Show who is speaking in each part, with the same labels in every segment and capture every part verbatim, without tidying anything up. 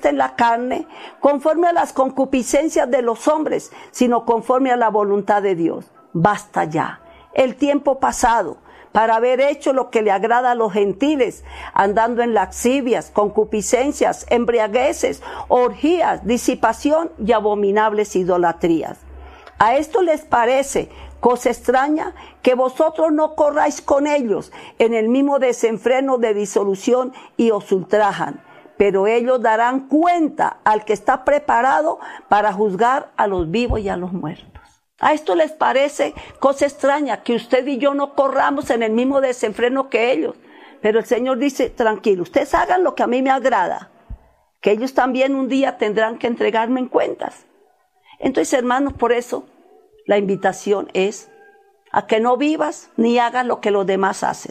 Speaker 1: está en la carne, conforme a las concupiscencias de los hombres, sino conforme a la voluntad de Dios. Basta ya el tiempo pasado para haber hecho lo que le agrada a los gentiles, andando en lascivias, concupiscencias, embriagueces, orgías, disipación y abominables idolatrías. A esto les parece cosa extraña que vosotros no corráis con ellos en el mismo desenfreno de disolución y os ultrajan, pero ellos darán cuenta al que está preparado para juzgar a los vivos y a los muertos. A esto les parece cosa extraña que usted y yo no corramos en el mismo desenfreno que ellos, pero el Señor dice, tranquilo, ustedes hagan lo que a mí me agrada, que ellos también un día tendrán que entregarme en cuentas. Entonces, hermanos, por eso la invitación es a que no vivas ni hagas lo que los demás hacen.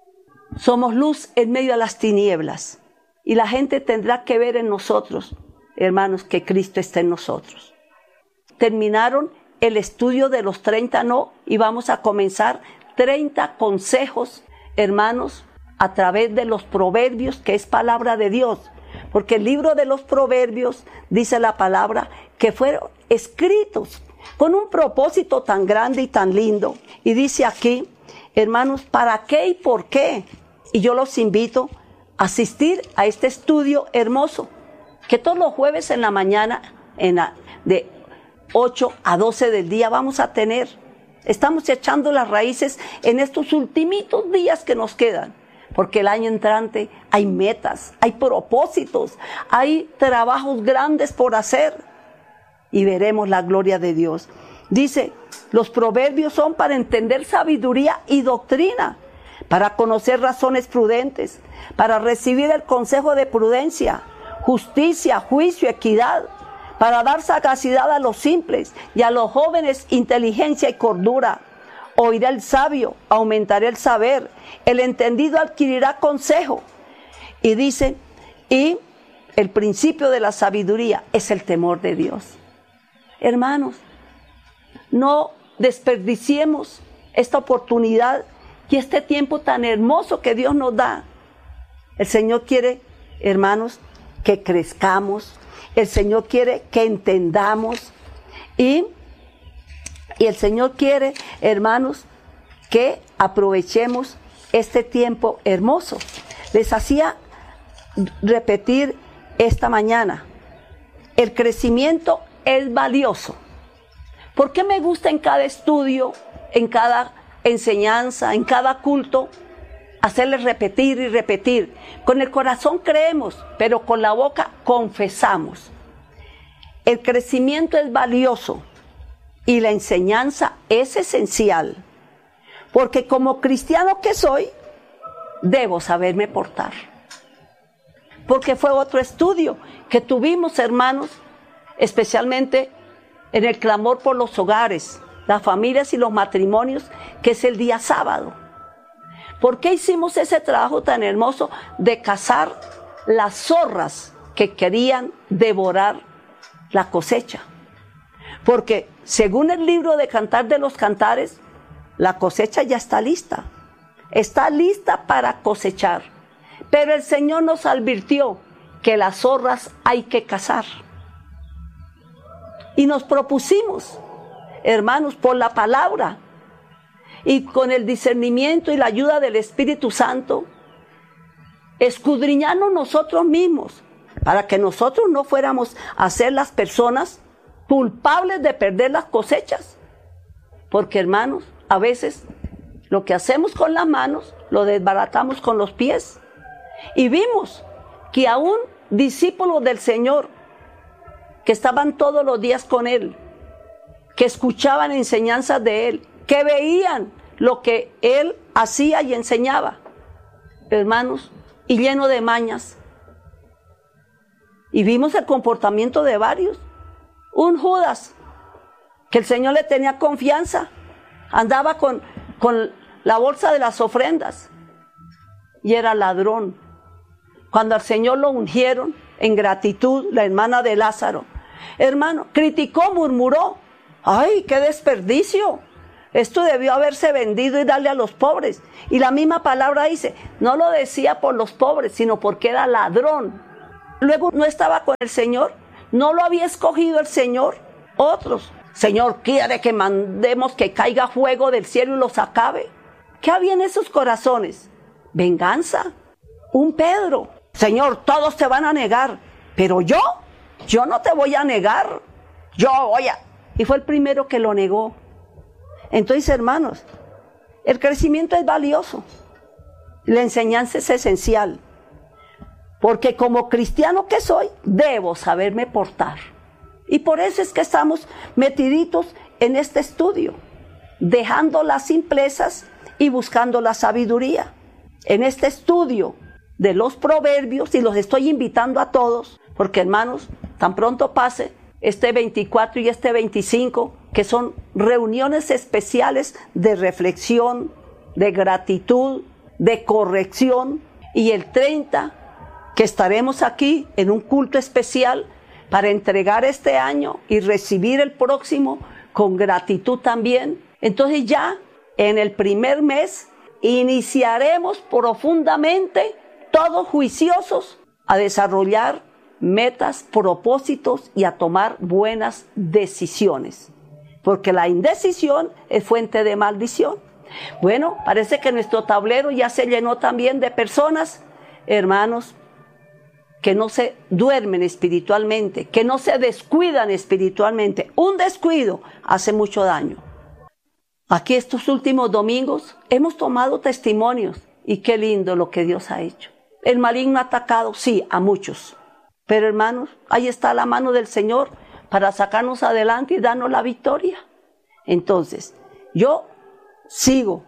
Speaker 1: Somos luz en medio de las tinieblas y la gente tendrá que ver en nosotros, hermanos, que Cristo está en nosotros. Terminaron el estudio de los treinta no y vamos a comenzar treinta consejos, hermanos, a través de los proverbios, que es palabra de Dios. Porque el libro de los proverbios, dice la palabra, que fueron escritos con un propósito tan grande y tan lindo. Y dice aquí, hermanos, ¿para qué y por qué? Y yo los invito a asistir a este estudio hermoso, que todos los jueves en la mañana, en la, de ocho a doce del día vamos a tener. Estamos echando las raíces en estos ultimitos días que nos quedan. Porque el año entrante hay metas, hay propósitos, hay trabajos grandes por hacer. Y veremos la gloria de Dios. Dice, los proverbios son para entender sabiduría y doctrina, para conocer razones prudentes, para recibir el consejo de prudencia, justicia, juicio, equidad, para dar sagacidad a los simples y a los jóvenes inteligencia y cordura. Oirá el sabio, aumentará el saber, el entendido adquirirá consejo. Y dice, y el principio de la sabiduría es el temor de Dios. Hermanos, no desperdiciemos esta oportunidad y este tiempo tan hermoso que Dios nos da. El Señor quiere, hermanos, que crezcamos. El Señor quiere que entendamos. Y, y el Señor quiere, hermanos, que aprovechemos este tiempo hermoso. Les hacía repetir esta mañana. El crecimiento es valioso. ¿Por qué me gusta en cada estudio, en cada enseñanza, en cada culto, hacerles repetir y repetir? Con el corazón creemos, pero con la boca confesamos. El crecimiento es valioso y la enseñanza es esencial, porque como cristiano que soy, debo saberme portar. Porque fue otro estudio que tuvimos, hermanos, especialmente en el clamor por los hogares, las familias y los matrimonios, que es el día sábado. ¿Por qué hicimos ese trabajo tan hermoso de cazar las zorras que querían devorar la cosecha? Porque según el libro de Cantar de los Cantares, la cosecha ya está lista, está lista para cosechar. Pero el Señor nos advirtió que las zorras hay que cazar. Y nos propusimos, hermanos, por la palabra y con el discernimiento y la ayuda del Espíritu Santo, escudriñarnos nosotros mismos, para que nosotros no fuéramos a ser las personas culpables de perder las cosechas. Porque, hermanos, a veces lo que hacemos con las manos lo desbaratamos con los pies. Y vimos que aún discípulos del Señor, que estaban todos los días con Él, que escuchaban enseñanzas de Él, que veían lo que Él hacía y enseñaba, hermanos, y lleno de mañas. Y vimos el comportamiento de varios. Un Judas, que el Señor le tenía confianza, andaba con, con la bolsa de las ofrendas, y era ladrón. Cuando al Señor lo ungieron en gratitud, la hermana de Lázaro, hermano, criticó, murmuró, ¡ay, qué desperdicio! Esto debió haberse vendido y darle a los pobres. Y la misma palabra dice, no lo decía por los pobres, sino porque era ladrón. luego no estaba con el Señor, no lo había escogido el Señor. Otros, Señor, quiere que mandemos que caiga fuego del cielo y los acabe. ¿Qué había en esos corazones? Venganza. Un Pedro, Señor, todos te van a negar, pero yo, yo no te voy a negar. Yo voy a... Y fue el primero que lo negó. Entonces, hermanos, el crecimiento es valioso. La enseñanza es esencial. Porque como cristiano que soy, debo saberme portar. Y por eso es que estamos metiditos en este estudio, dejando las simplezas y buscando la sabiduría. En este estudio de los proverbios, y los estoy invitando a todos, porque hermanos, tan pronto pase este veinticuatro y este veinticinco, que son reuniones especiales de reflexión, de gratitud, de corrección, y el treinta, que estaremos aquí en un culto especial para entregar este año y recibir el próximo con gratitud también. Entonces ya en el primer mes iniciaremos profundamente, todos juiciosos, a desarrollar metas, propósitos y a tomar buenas decisiones. Porque la indecisión es fuente de maldición. Bueno, parece que nuestro tablero ya se llenó también de personas, hermanos, que no se duermen espiritualmente, que no se descuidan espiritualmente. Un descuido hace mucho daño. Aquí estos últimos domingos hemos tomado testimonios y qué lindo lo que Dios ha hecho. El maligno ha atacado, sí, a muchos. Pero hermanos, ahí está la mano del Señor para sacarnos adelante y darnos la victoria. Entonces, yo sigo,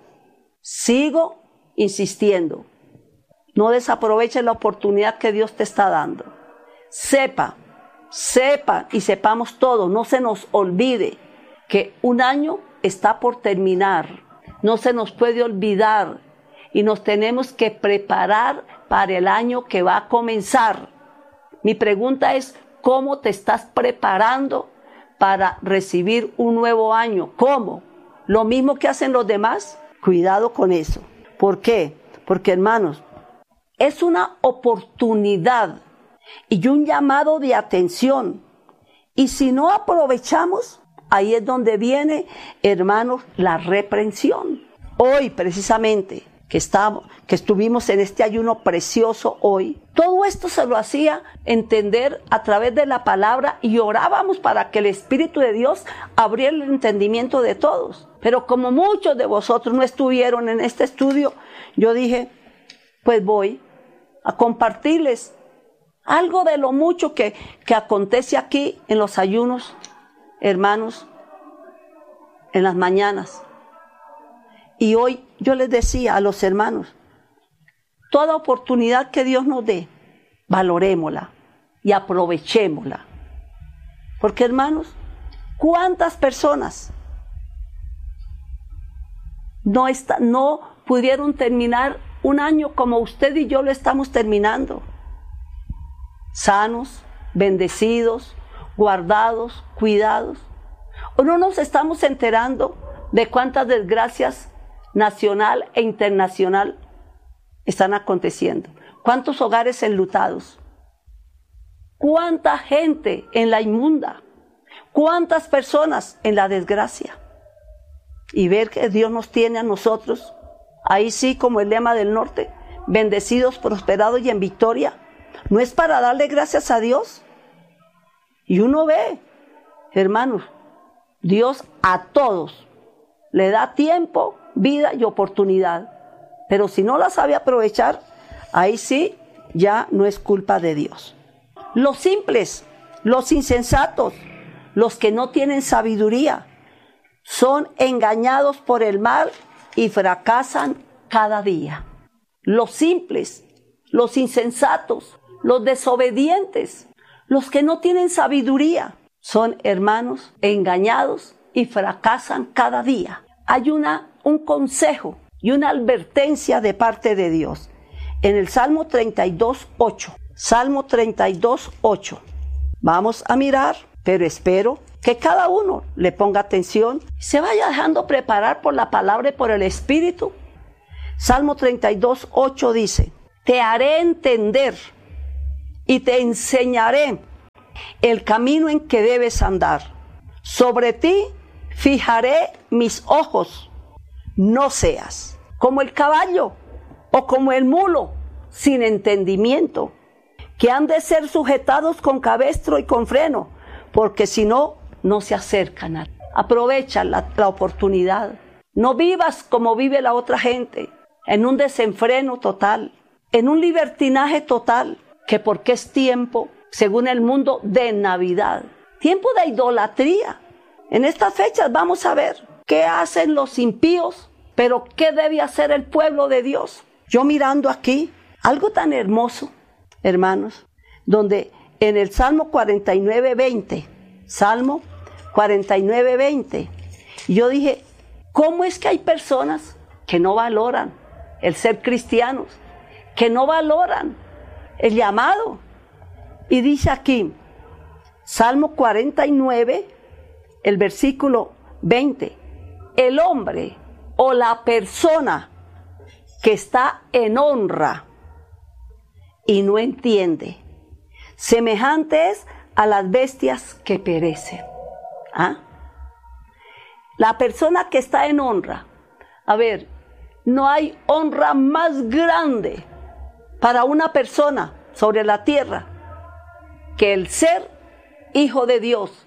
Speaker 1: sigo insistiendo. No desaproveches la oportunidad que Dios te está dando. Sepa, sepa y sepamos todo, no se nos olvide que un año está por terminar. No se nos puede olvidar y nos tenemos que preparar para el año que va a comenzar. Mi pregunta es, ¿cómo te estás preparando para recibir un nuevo año? ¿Cómo? ¿Lo mismo que hacen los demás? Cuidado con eso. ¿Por qué? Porque, hermanos, es una oportunidad y un llamado de atención. Y si no aprovechamos, ahí es donde viene, hermanos, la reprensión. Hoy, precisamente, que, estamos, que estuvimos en este ayuno precioso hoy, todo esto se lo hacía entender a través de la palabra y orábamos para que el Espíritu de Dios abriera el entendimiento de todos. Pero como muchos de vosotros no estuvieron en este estudio, yo dije, pues voy a compartirles algo de lo mucho que, que acontece aquí en los ayunos, hermanos, en las mañanas. Y hoy yo les decía a los hermanos, toda oportunidad que Dios nos dé, valorémosla y aprovechémosla. Porque, hermanos, ¿cuántas personas no, está, no pudieron terminar un año como usted y yo lo estamos terminando? Sanos, bendecidos, guardados, cuidados. ¿O no nos estamos enterando de cuántas desgracias nacional e internacional están aconteciendo? ¿Cuántos hogares enlutados? ¿Cuánta gente en la inmunda? ¿Cuántas personas en la desgracia? Y ver que Dios nos tiene a nosotros, ahí sí, como el lema del norte, bendecidos, prosperados y en victoria. ¿No es para darle gracias a Dios? Y uno ve, hermanos, Dios a todos le da tiempo, vida y oportunidad. Pero si no la sabe aprovechar, ahí sí ya no es culpa de Dios. Los simples, los insensatos, los que no tienen sabiduría, son engañados por el mal y fracasan cada día. Los simples, los insensatos, los desobedientes, los que no tienen sabiduría, son, hermanos, engañados y fracasan cada día. Hay una, un consejo y una advertencia de parte de Dios. En el Salmo treinta y dos, ocho. Salmo treinta y dos, ocho. Vamos a mirar, pero espero que cada uno le ponga atención, se vaya dejando preparar por la palabra y por el Espíritu. Salmo treinta y dos, ocho dice, te haré entender y te enseñaré el camino en que debes andar. Sobre ti fijaré mis ojos. No seas como el caballo o como el mulo sin entendimiento, que han de ser sujetados con cabestro y con freno, porque si no, no se acercan a ti. Aprovecha la, la oportunidad. No vivas como vive la otra gente, en un desenfreno total, en un libertinaje total, que porque es tiempo, según el mundo, de Navidad, tiempo de idolatría. En estas fechas vamos a ver qué hacen los impíos, pero qué debe hacer el pueblo de Dios. Yo mirando aquí, algo tan hermoso, hermanos, donde en el Salmo cuarenta y nueve, veinte, Salmo cuarenta y nueve, veinte, yo dije, ¿cómo es que hay personas que no valoran el ser cristianos, que no valoran el llamado? Y dice aquí, Salmo cuarenta y nueve, el versículo veinte, el hombre o la persona que está en honra y no entiende, semejante es a las bestias que perecen. ¿Ah? La persona que está en honra, a ver, no hay honra más grande para una persona sobre la tierra que el ser hijo de Dios,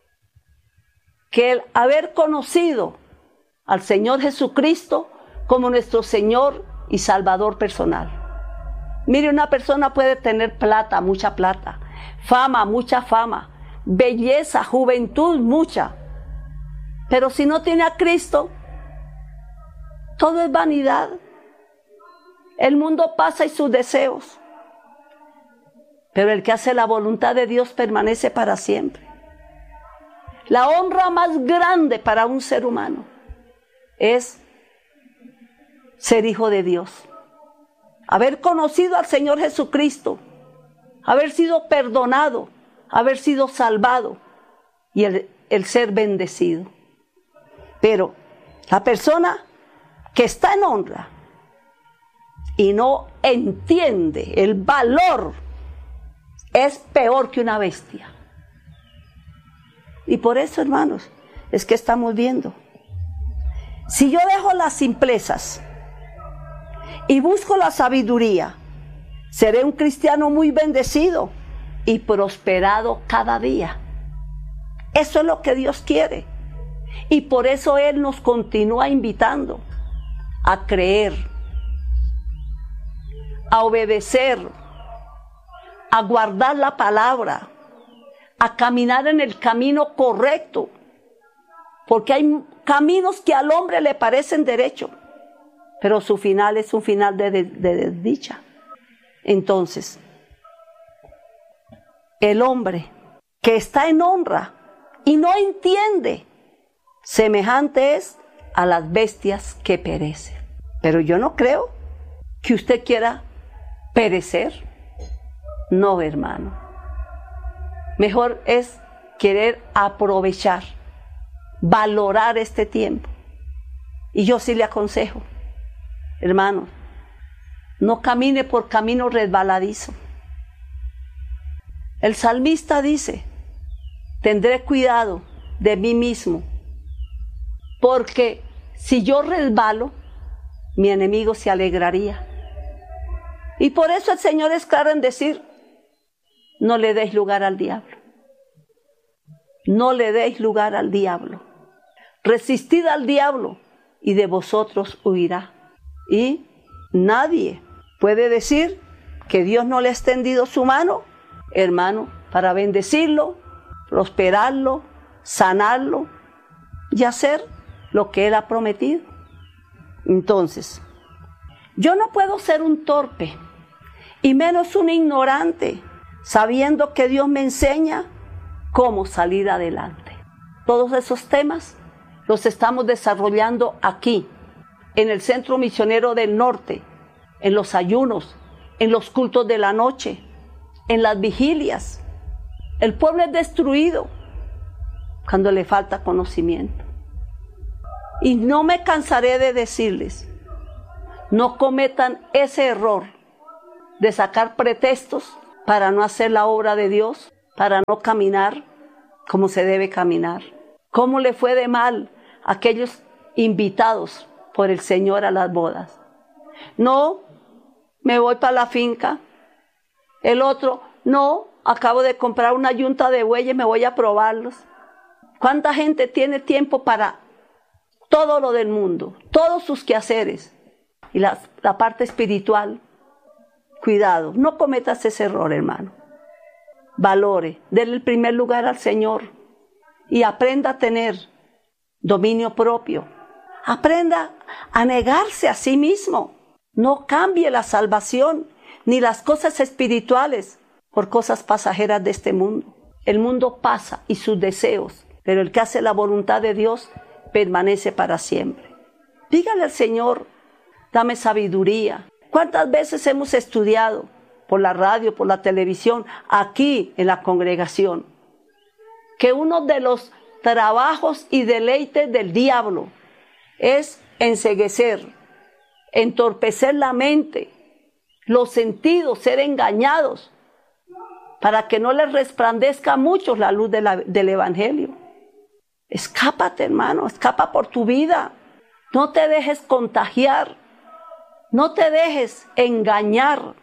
Speaker 1: que el haber conocido al Señor Jesucristo como nuestro Señor y Salvador personal. Mire, una persona puede tener plata, mucha plata, fama, mucha fama, belleza, juventud, mucha, pero si no tiene a Cristo, todo es vanidad. El mundo pasa y sus deseos, pero el que hace la voluntad de Dios permanece para siempre. La honra más grande para un ser humano es ser hijo de Dios, haber conocido al Señor Jesucristo, haber sido perdonado, haber sido salvado y el, el ser bendecido. Pero la persona que está en honra y no entiende el valor es peor que una bestia. Y por eso, hermanos, es que estamos viendo. Si yo dejo las simplezas y busco la sabiduría, seré un cristiano muy bendecido y prosperado cada día. Eso es lo que Dios quiere. Y por eso Él nos continúa invitando a creer, a obedecer, a guardar la palabra, a caminar en el camino correcto. Porque hay caminos que al hombre le parecen derecho, pero su final es un final de, de, de desdicha. Entonces, el hombre que está en honra y no entiende, semejante es a las bestias que perecen. Pero yo no creo que usted quiera perecer. No, hermano. Mejor es querer aprovechar, valorar este tiempo. Y yo sí le aconsejo, hermano, no camine por camino resbaladizo. El salmista dice, tendré cuidado de mí mismo, porque si yo resbalo, mi enemigo se alegraría. Y por eso el Señor es claro en decir, no le deis lugar al diablo. No le deis lugar al diablo. Resistid al diablo y de vosotros huirá. Y nadie puede decir que Dios no le ha extendido su mano, hermano, para bendecirlo, prosperarlo, sanarlo y hacer lo que Él ha prometido. Entonces, yo no puedo ser un torpe y menos un ignorante, sabiendo que Dios me enseña cómo salir adelante. Todos esos temas los estamos desarrollando aquí, en el Centro Misionero del Norte, en los ayunos, en los cultos de la noche, en las vigilias. El pueblo es destruido cuando le falta conocimiento. Y no me cansaré de decirles, no cometan ese error de sacar pretextos para no hacer la obra de Dios, para no caminar como se debe caminar. ¿Cómo le fue de mal a aquellos invitados por el Señor a las bodas? No, me voy para la finca. El otro, no, acabo de comprar una yunta de bueyes, me voy a probarlos. ¿Cuánta gente tiene tiempo para todo lo del mundo, todos sus quehaceres? Y la, la parte espiritual, cuidado, no cometas ese error, hermano. Valore, déle el primer lugar al Señor y aprenda a tener dominio propio. Aprenda a negarse a sí mismo. No cambie la salvación ni las cosas espirituales por cosas pasajeras de este mundo. El mundo pasa y sus deseos, pero el que hace la voluntad de Dios permanece para siempre. Dígale al Señor, dame sabiduría. ¿Cuántas veces hemos estudiado por la radio, por la televisión, aquí en la congregación, que uno de los trabajos y deleites del diablo es enceguecer, entorpecer la mente, los sentidos, ser engañados, para que no les resplandezca a muchos la luz de la, del Evangelio? Escápate, hermano, escapa por tu vida. No te dejes contagiar, no te dejes engañar.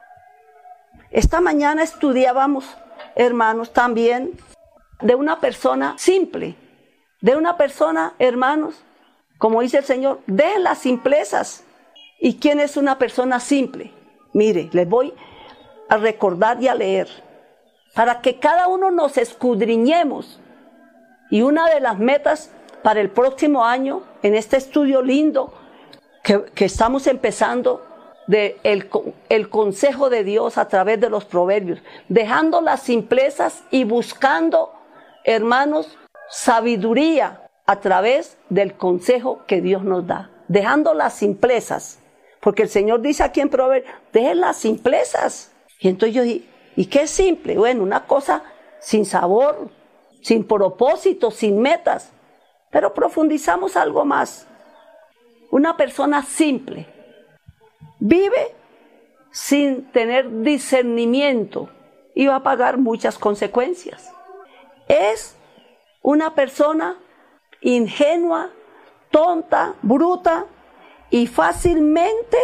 Speaker 1: Esta mañana estudiábamos, hermanos, también de una persona simple, de una persona, hermanos, como dice el Señor, dejen las simplezas. ¿Y quién es una persona simple? Mire, les voy a recordar y a leer, para que cada uno nos escudriñemos. Y una de las metas para el próximo año, en este estudio lindo que, que estamos empezando, de el, el consejo de Dios a través de los proverbios, dejando las simplezas y buscando, hermanos, sabiduría a través del consejo que Dios nos da, dejando las simplezas, porque el Señor dice aquí en Proverbios, dejen las simplezas. Y entonces yo dije, ¿y qué es simple? Bueno, una cosa sin sabor, sin propósito, sin metas, pero profundizamos algo más. Una persona simple vive sin tener discernimiento y va a pagar muchas consecuencias. Es una persona ingenua, tonta, bruta y fácilmente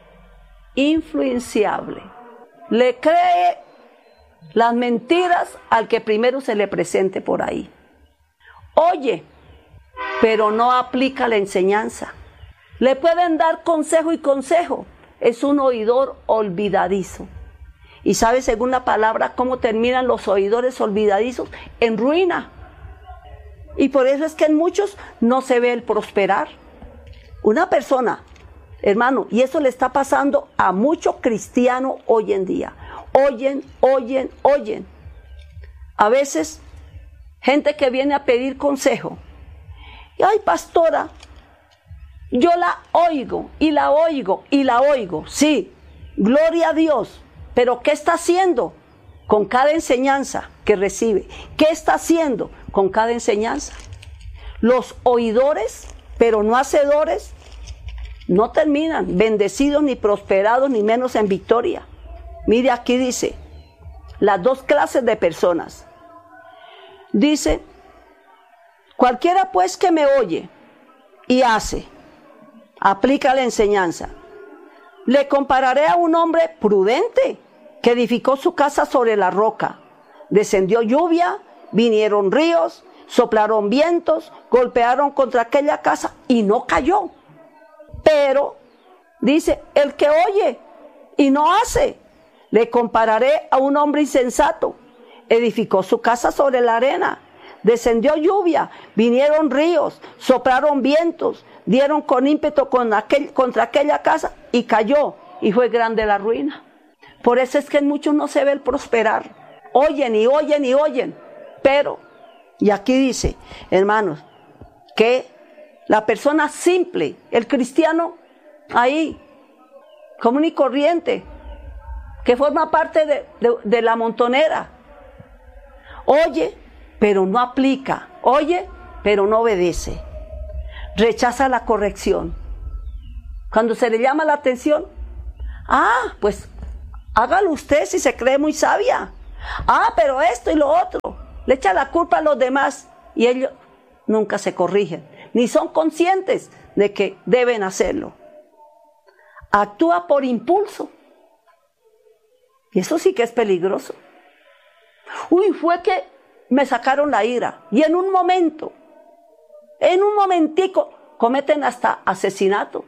Speaker 1: influenciable. Le cree las mentiras al que primero se le presente por ahí. Oye, pero no aplica la enseñanza. Le pueden dar consejo y consejo. Es un oidor olvidadizo. Y sabe, según la palabra, cómo terminan los oidores olvidadizos: en ruina. Y por eso es que en muchos no se ve el prosperar. Una persona, hermano, y eso le está pasando a muchos cristianos hoy en día. Oyen, oyen, oyen. A veces, gente que viene a pedir consejo. Y, ay, pastora, yo la oigo, y la oigo, y la oigo. Sí, gloria a Dios. Pero ¿qué está haciendo con cada enseñanza que recibe? ¿Qué está haciendo con cada enseñanza? Los oidores, pero no hacedores, no terminan bendecidos, ni prosperados, ni menos en victoria. Mire, aquí dice, las dos clases de personas. Dice, cualquiera pues que me oye y hace, aplica la enseñanza, le compararé a un hombre prudente que edificó su casa sobre la roca. Descendió lluvia, vinieron ríos, soplaron vientos, golpearon contra aquella casa y no cayó. Pero, dice, el que oye y no hace, le compararé a un hombre insensato. Edificó su casa sobre la arena. Descendió lluvia, vinieron ríos, soplaron vientos, dieron con ímpetu con aquel, contra aquella casa y cayó, y fue grande la ruina. Por eso es que en muchos no se ve el prosperar. Oyen y oyen y oyen, pero, y aquí dice, hermanos, que la persona simple, el cristiano ahí, común y corriente, que forma parte de, de, de la montonera, oye, pero no aplica, oye, pero no obedece, rechaza la corrección. Cuando se le llama la atención, ah, pues Hágalo usted si se cree muy sabia. Ah, pero esto y lo otro. Le echa la culpa a los demás y ellos nunca se corrigen, ni son conscientes de que deben hacerlo. Actúa por impulso. Y eso sí que es peligroso. Uy, fue que me sacaron la ira. Y en un momento, en un momentico, cometen hasta asesinato.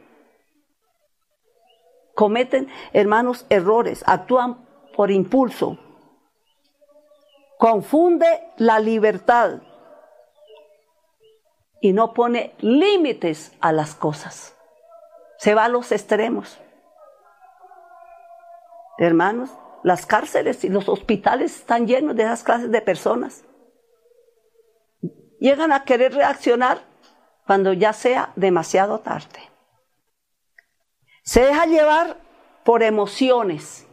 Speaker 1: Cometen, hermanos, errores. Actúan por impulso. Confunde la libertad. Y no pone límites a las cosas. Se va a los extremos. Hermanos, las cárceles y los hospitales están llenos de esas clases de personas. Llegan a querer reaccionar cuando ya sea demasiado tarde. Se deja llevar por emociones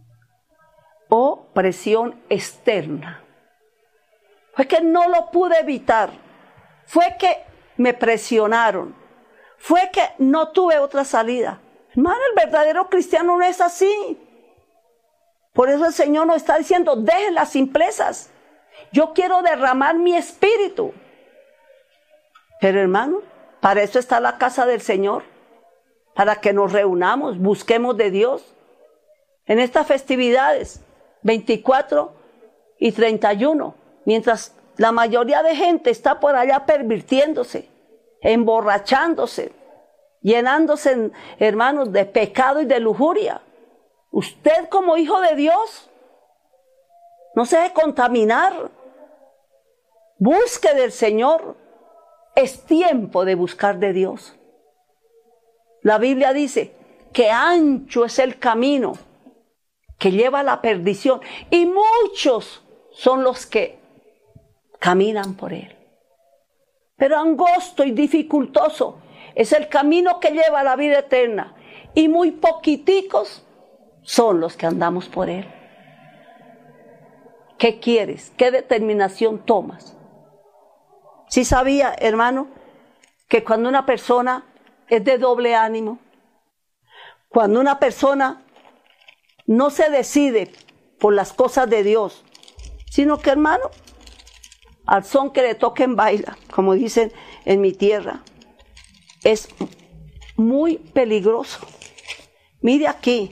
Speaker 1: o presión externa. Fue que no lo pude evitar. Fue que me presionaron. Fue que no tuve otra salida. Hermano, el verdadero cristiano no es así. Por eso el Señor nos está diciendo, dejen las simplezas. Yo quiero derramar mi espíritu. Pero hermano, para eso está la casa del Señor. Para que nos reunamos, busquemos de Dios. En estas festividades, veinticuatro y treinta y uno, mientras la mayoría de gente está por allá pervirtiéndose, emborrachándose, llenándose, hermanos, de pecado y de lujuria. Usted como hijo de Dios, no se deje contaminar. Busque del Señor. Es tiempo de buscar de Dios. La Biblia dice que ancho es el camino que lleva a la perdición y muchos son los que caminan por él. Pero angosto y dificultoso es el camino que lleva a la vida eterna y muy poquiticos son los que andamos por él. ¿Qué quieres? ¿Qué determinación tomas? Sí sabía, hermano, que cuando una persona es de doble ánimo, cuando una persona no se decide por las cosas de Dios, sino que, hermano, al son que le toquen baila, como dicen en mi tierra, es muy peligroso. Mire aquí,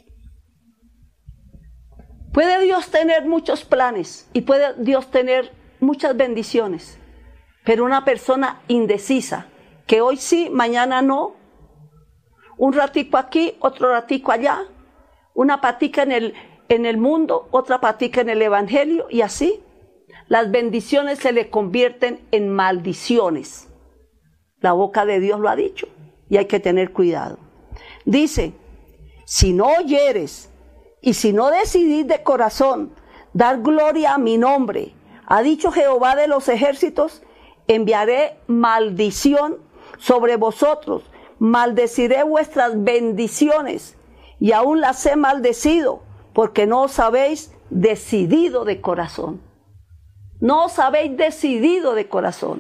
Speaker 1: puede Dios tener muchos planes y puede Dios tener muchas bendiciones, pero una persona indecisa, que hoy sí, mañana no, un ratico aquí, otro ratico allá, una patica en el, en el mundo, otra patica en el evangelio, y así, las bendiciones se le convierten en maldiciones. La boca de Dios lo ha dicho, y hay que tener cuidado. Dice, si no oyeres, y si no decidís de corazón dar gloria a mi nombre, ha dicho Jehová de los ejércitos, enviaré maldición sobre vosotros, maldeciré vuestras bendiciones, y aún las he maldecido, porque no os habéis decidido de corazón. No os habéis decidido de corazón.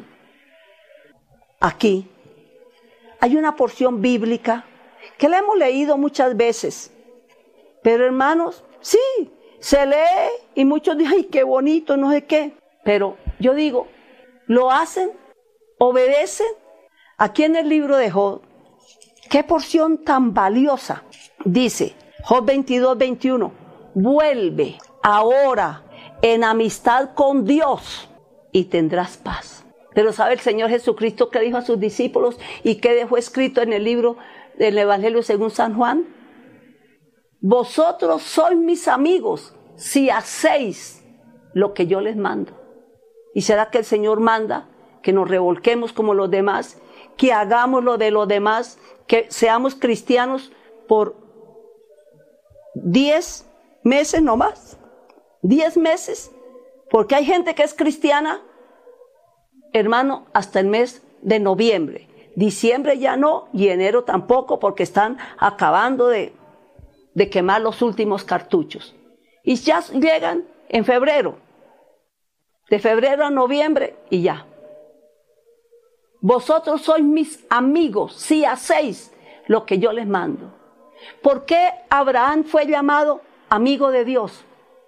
Speaker 1: Aquí hay una porción bíblica que la hemos leído muchas veces, pero hermanos, sí, se lee y muchos dicen, ay, qué bonito, no sé qué, pero yo digo, ¿lo hacen? ¿Obedecen? Aquí en el libro de Job, qué porción tan valiosa. Dice, Job veintidós, veintiuno, vuelve ahora en amistad con Dios y tendrás paz. Pero sabe el Señor Jesucristo qué dijo a sus discípulos y qué dejó escrito en el libro del Evangelio según San Juan. Vosotros sois mis amigos si hacéis lo que yo les mando. ¿Y será que el Señor manda que nos revolquemos como los demás, que hagamos lo de los demás, que seamos cristianos por diez meses nomás? diez meses, porque hay gente que es cristiana, hermano, hasta el mes de noviembre. Diciembre ya no, y enero tampoco, porque están acabando de, de quemar los últimos cartuchos. Y ya llegan en febrero, de febrero a noviembre, y ya. Vosotros sois mis amigos si hacéis lo que yo les mando. ¿Por qué Abraham fue llamado amigo de Dios.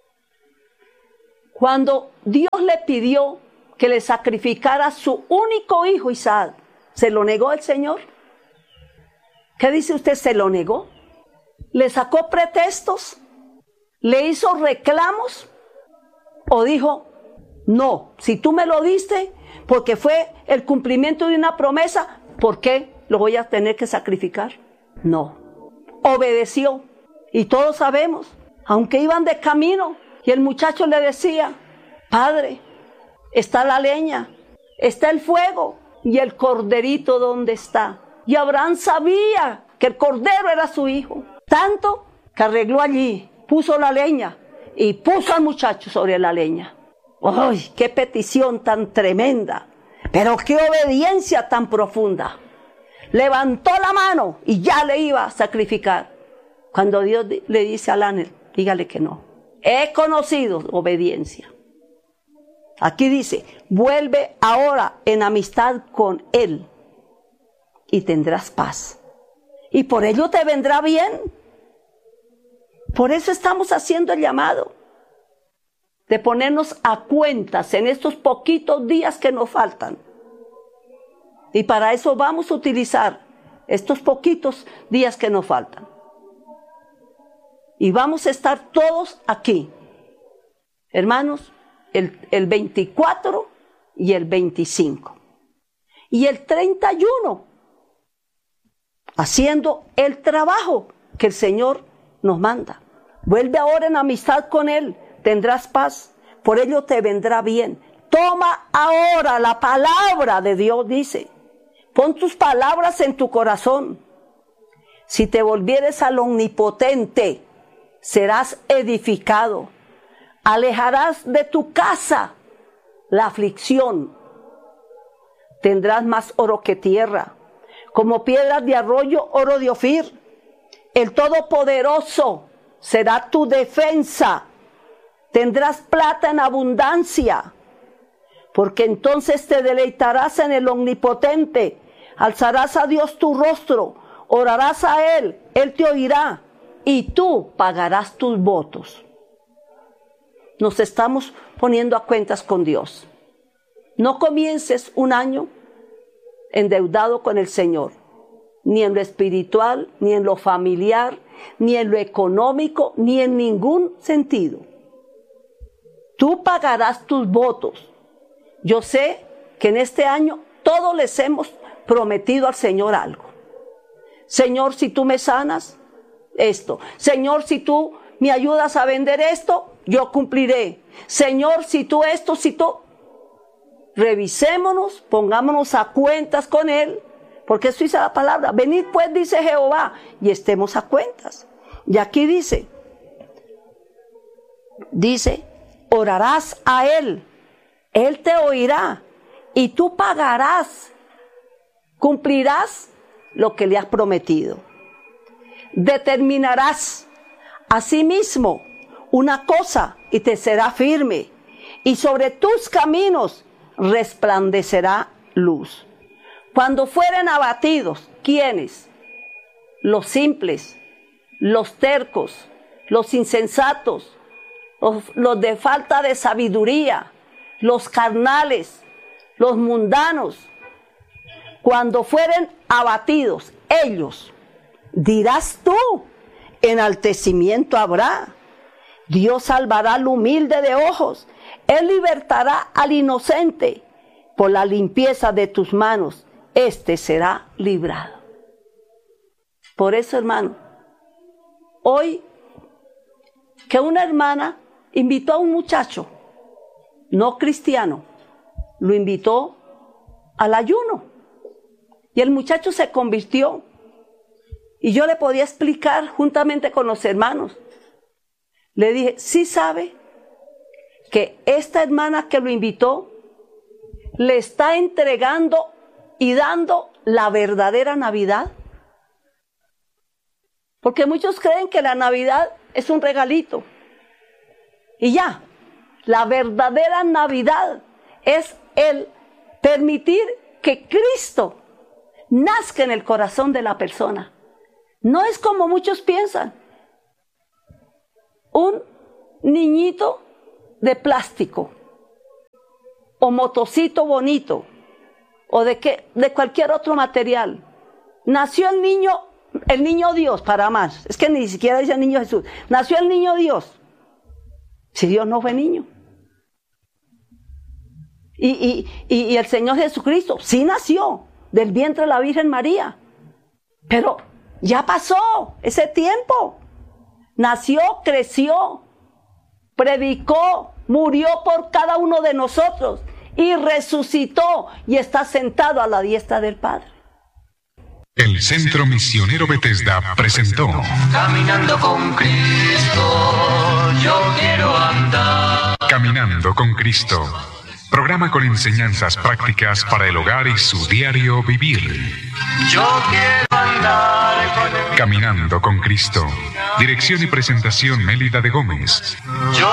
Speaker 1: Cuando Dios le pidió que le sacrificara a su único hijo Isaac, ¿se lo negó el Señor? ¿Qué dice usted? ¿Se lo negó? ¿Le sacó pretextos? ¿Le hizo reclamos? ¿O dijo, no, si tú me lo diste porque fue el cumplimiento de una promesa, ¿por qué lo voy a tener que sacrificar? No, obedeció. Y todos sabemos, aunque iban de camino y el muchacho le decía, Padre, está la leña, está el fuego y el corderito ¿dónde está? Y Abraham sabía que el cordero era su hijo, tanto que arregló allí, puso la leña y puso al muchacho sobre la leña. ¡Ay, qué petición tan tremenda! Pero qué obediencia tan profunda. Levantó la mano y ya le iba a sacrificar. Cuando Dios le dice al ángel, dígale que no. He conocido obediencia. Aquí dice, vuelve ahora en amistad con él y tendrás paz. Y por ello te vendrá bien. Por eso estamos haciendo el llamado de ponernos a cuentas en estos poquitos días que nos faltan. Y para eso vamos a utilizar estos poquitos días que nos faltan. Y vamos a estar todos aquí, hermanos, el, el veinticuatro y el veinticinco. Y el treinta y uno, haciendo el trabajo que el Señor nos manda. Vuelve ahora en amistad con Él, tendrás paz, por ello te vendrá bien. Toma ahora la palabra de Dios, dice. Pon tus palabras en tu corazón. Si te volvieres al Omnipotente, serás edificado. Alejarás de tu casa la aflicción. Tendrás más oro que tierra, como piedras de arroyo, oro de Ofir. El Todopoderoso será tu defensa. Tendrás plata en abundancia, porque entonces te deleitarás en el Omnipotente. Alzarás a Dios tu rostro, orarás a Él, Él te oirá y tú pagarás tus votos. Nos estamos poniendo a cuentas con Dios. No comiences un año endeudado con el Señor, ni en lo espiritual, ni en lo familiar, ni en lo económico, ni en ningún sentido. Tú pagarás tus votos. Yo sé que en este año todos les hemos prometido al Señor algo. Señor, si tú me sanas, esto. Señor, si tú me ayudas a vender esto, yo cumpliré. Señor, si tú esto, si tú... Revisémonos, pongámonos a cuentas con Él, porque eso dice la palabra. Venid pues, dice Jehová, y estemos a cuentas. Y aquí dice, dice, orarás a Él, Él te oirá, y tú pagarás, cumplirás lo que le has prometido. Determinarás asimismo una cosa y te será firme, y sobre tus caminos resplandecerá luz. Cuando fueren abatidos, ¿quiénes? Los simples, los tercos, los insensatos, los, los de falta de sabiduría, los carnales, los mundanos. Cuando fueren abatidos ellos, dirás tú, enaltecimiento habrá. Dios salvará al humilde de ojos. Él libertará al inocente. Por la limpieza de tus manos, éste será librado. Por eso, hermano, hoy que una hermana invitó a un muchacho no cristiano, lo invitó al ayuno. Y el muchacho se convirtió. Y yo le podía explicar juntamente con los hermanos. Le dije, ¿sí sabe que esta hermana que lo invitó le está entregando y dando la verdadera Navidad? Porque muchos creen que la Navidad es un regalito. Y ya, la verdadera Navidad es el permitir que Cristo nazca en el corazón de la persona. No es como muchos piensan. un niñito de plástico, o motocito bonito, o de, qué, de cualquier otro material. Nació el niño, el niño Dios, para más. Es que ni siquiera dice el niño Jesús. Nació el niño Dios. Si Dios no fue niño. Y, y, y, y el Señor Jesucristo sí nació del vientre de la Virgen María. Pero ya pasó ese tiempo. Nació, creció, predicó, murió por cada uno de nosotros y resucitó y está sentado a la diestra del Padre.
Speaker 2: El Centro Misionero Bethesda presentó
Speaker 3: Caminando con Cristo, yo quiero andar.
Speaker 2: Caminando con Cristo, programa con enseñanzas prácticas para el hogar y su diario vivir.
Speaker 3: Yo quiero andar con el...
Speaker 2: Caminando con Cristo. Dirección y presentación Mélida de Gómez.
Speaker 3: Yo